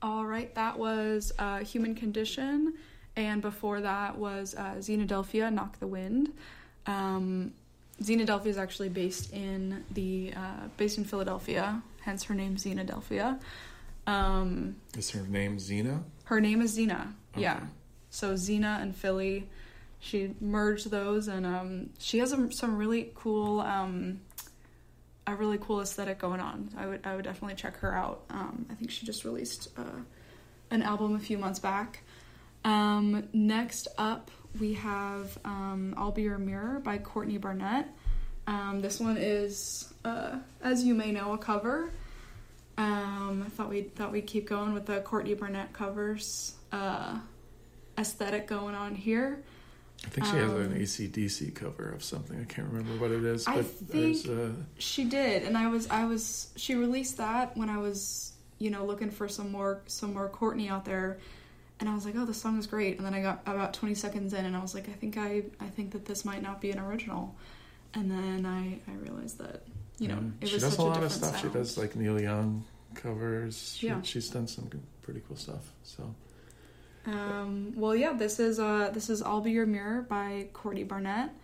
All right, that was Human Condition, and before that was Xenadelphia, Knock the Wind. Xenadelphia is actually based in Philadelphia, hence her name Xenadelphia. Is her name Xena? Her name is Xena, Okay. yeah. So Xena and Philly, she merged those, and she has some really cool, a really cool aesthetic going on. I would definitely check her out. I think she just released an album a few months back. Next up, we have I'll Be Your Mirror by Courtney Barnett. This one is, as you may know, a cover. I thought we'd keep going with the Courtney Barnett covers aesthetic going on here. I think she has an AC/DC cover of something. I can't remember what it is. But I think she did, and she released that when I was, looking for some more Courtney out there, and I was like, oh, this song is great. And then I got about 20 seconds in, and I was like, I think that this might not be an original. And then I realized that it was she such does a lot of different stuff. sound. She does like Neil Young covers. She's done some pretty cool stuff. So. This is I'll Be Your Mirror by Courtney Barnett.